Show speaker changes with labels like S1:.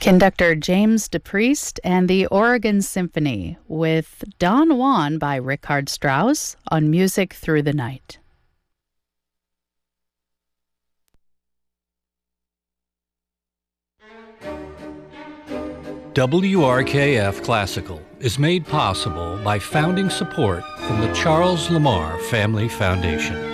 S1: Conductor James DePriest and the Oregon Symphony with Don Juan by Richard Strauss on Music Through the Night.
S2: WRKF Classical is made possible by founding support from the Charles Lamar Family Foundation.